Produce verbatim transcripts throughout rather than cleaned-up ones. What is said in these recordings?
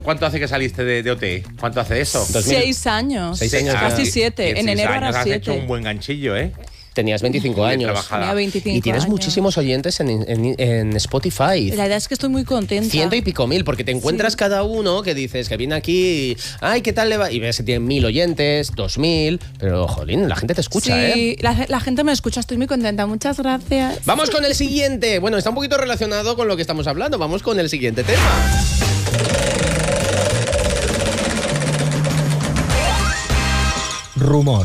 ¿Cuánto hace que saliste de, de O T? ¿Cuánto hace eso? Seis años. Seis años. Casi siete. En enero años era has siete. hecho un buen ganchillo, ¿eh? Tenías veinticinco años. Tenía veinticinco y tienes años. muchísimos oyentes en, en, en Spotify. La verdad es que estoy muy contenta. Ciento y pico mil, porque te encuentras Sí. cada uno que dices que viene aquí y, ay, ¿qué tal le va? Y ves que tiene mil oyentes, dos mil, pero, jolín, la gente te escucha, sí, ¿eh? la, la gente me escucha, estoy muy contenta. Muchas gracias. Vamos con el siguiente. Bueno, está un poquito relacionado con lo que estamos hablando. Vamos con el siguiente tema. Rumor.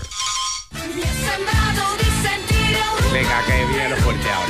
Venga, que viene lo fuerte ahora.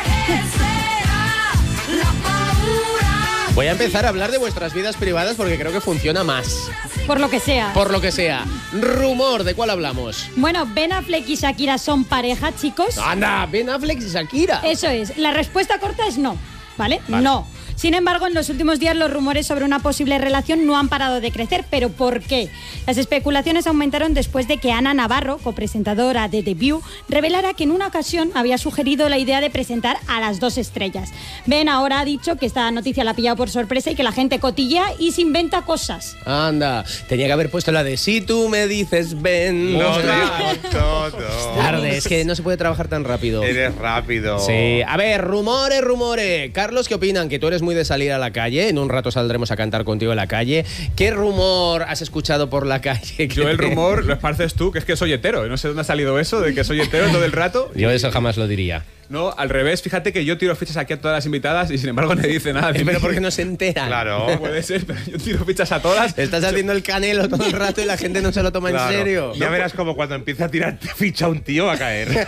Voy a empezar a hablar de vuestras vidas privadas porque creo que funciona más. Por lo que sea. Por lo que sea. Rumor, ¿de cuál hablamos? Bueno, Ben Affleck y Shakira son pareja, chicos. Anda, Ben Affleck y Shakira. Eso es. La respuesta corta es no. ¿Vale? Vale. No. Sin embargo, en los últimos días los rumores sobre una posible relación no han parado de crecer. ¿Pero por qué? Las especulaciones aumentaron después de que Ana Navarro, copresentadora de The View, revelara que en una ocasión había sugerido la idea de presentar a las dos estrellas. Ben ahora ha dicho que esta noticia la ha pillado por sorpresa y que la gente cotilla y se inventa cosas. Anda, tenía que haber puesto la de si tú me dices ven. No, Ostras. no, no. Tarde, es que no se puede trabajar tan rápido. Eres rápido. Sí, a ver, rumores, rumores. Carlos, ¿qué opinan? Que tú eres muy de salir a la calle. En un rato saldremos a cantar contigo en la calle. ¿Qué rumor has escuchado por la calle? Yo el rumor lo esparces tú, que es que soy hetero. No sé dónde ha salido eso, de que soy hetero todo el rato. Yo eso jamás lo diría. No, al revés, fíjate que yo tiro fichas aquí a todas las invitadas y sin embargo nadie dice nada. Pero porque no se enteran. Claro. No puede ser, pero yo tiro fichas a todas. Estás haciendo el canelo todo el rato y la gente no se lo toma Claro. en serio. Ya verás como cuando empieza a tirar ficha un tío va a caer.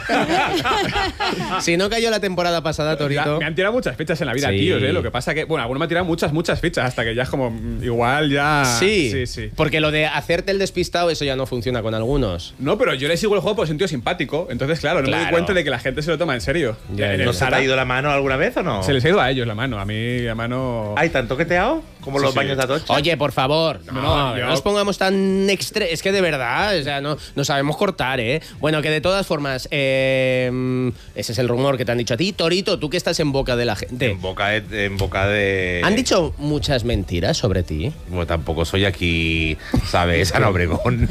Si no cayó la temporada pasada, Ya, Torito. me han tirado muchas fichas en la vida, Sí. tíos, ¿eh? Lo que pasa que, bueno, algunos me han tirado muchas, muchas fichas hasta que ya es como, mm, igual ya... Sí, Sí, sí. porque lo de hacerte el despistado, eso ya no funciona con algunos. No, pero yo le sigo el juego porque soy un tío simpático. Entonces, claro, no me Claro. doy cuenta de que la gente se lo toma en serio. Ya, En ya. el ¿No se te Zara ha ido la mano alguna vez o no? se les ha ido a ellos la mano. A mí la mano... ¿Hay tan toqueteado como Sí, los sí. baños de Atocha? Oye, por favor, no, No, no, yo- nos pongamos tan extre... Es que de verdad, o sea, no, no sabemos cortar, ¿eh? Bueno, que de todas formas, eh, ese es el rumor que te han dicho a ti. Torito, tú que estás en boca de la gente. En boca de... En boca de... ¿Han dicho muchas mentiras sobre ti? Bueno, tampoco soy aquí, ¿sabes? Ana Obregón.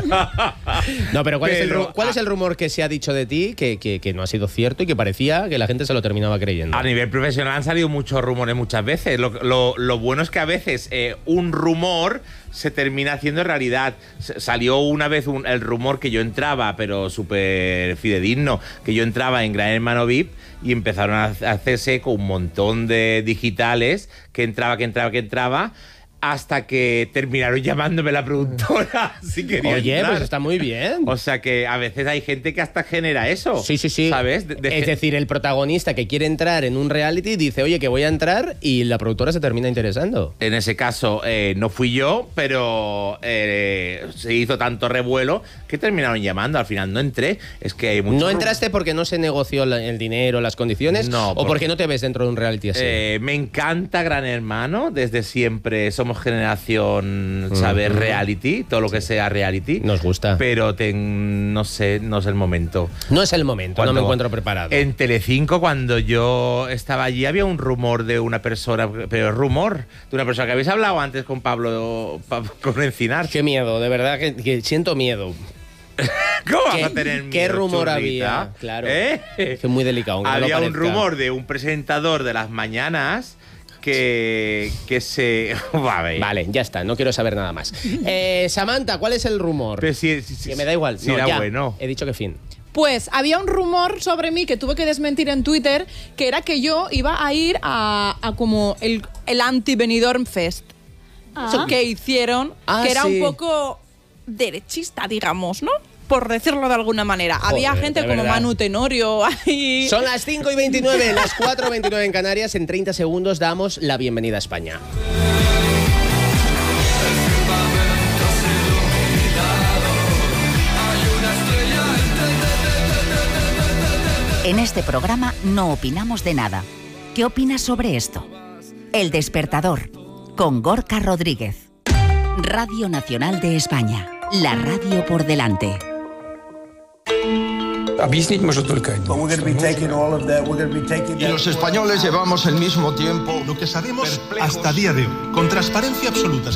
No, pero ¿cuál, es, el, Pero, ru- cuál es el rumor que se ha dicho de ti que, que, que no ha sido cierto y que parecía que la gente se lo terminaba creyendo? A nivel profesional han salido muchos rumores muchas veces. Lo, lo- lo bueno es que a veces eh, un rumor se termina haciendo realidad. S- salió una vez un- el rumor que yo entraba, pero súper fidedigno, que yo entraba en Gran Hermano V I P y empezaron a a hacerse con un montón de digitales que entraba, que entraba, que entraba, hasta que terminaron llamándome la productora. Si quería Oye, entrar. pues está muy bien. O sea que a veces hay gente que hasta genera eso. Sí, sí, sí. ¿Sabes? De- de- es decir, el protagonista que quiere entrar en un reality dice, oye, que voy a entrar y la productora se termina interesando. En ese caso eh, no fui yo, pero eh, se hizo tanto revuelo que terminaron llamando. Al final no entré. Es que hay mucho ¿No ru- entraste porque no se negoció la- el dinero, las condiciones? No, ¿O porque- porque no te ves dentro de un reality así? Eh, me encanta Gran Hermano. Desde siempre somos generación, saber Ujú. reality, todo lo que sea reality. Nos gusta. Pero ten- no sé, no es el momento. No es el momento, no me Cuando- encuentro preparado. En Telecinco, cuando yo estaba allí, había un rumor de una persona, pero rumor, de una persona que habéis hablado antes con Pablo, Pa- con Encinar. Qué miedo, de verdad que, que siento miedo. ¿Cómo vas ¿Qué- a tener miedo, qué rumor churrita? había? Claro. ¿Eh? Que es muy delicado. aunque no lo Había un parezca. rumor de un presentador de las mañanas que, que se... Vale. Vale, ya está, no quiero saber nada más. Eh, Samantha, ¿cuál es el rumor? Pero si, si- si- que me da igual. si No, era ya, bueno. He dicho que fin. Pues había un rumor sobre mí que tuve que desmentir en Twitter, que era que yo iba a ir a, a como el, el anti-Benidorm Fest. Ah. Eso que hicieron, Ah, que era sí. un poco derechista, digamos, ¿no? Por decirlo de alguna manera. Joder, Había gente de como verdad. Manu Tenorio ahí. Son las cinco y veintinueve, las cuatro y veintinueve en Canarias. En treinta segundos damos la bienvenida a España. En este programa no opinamos de nada. ¿Qué opinas sobre esto? El Despertador, con Gorka Rodríguez. Radio Nacional de España, la radio por delante. Y los españoles llevamos el mismo tiempo. Lo que sabemos hasta día de hoy, con transparencia absoluta.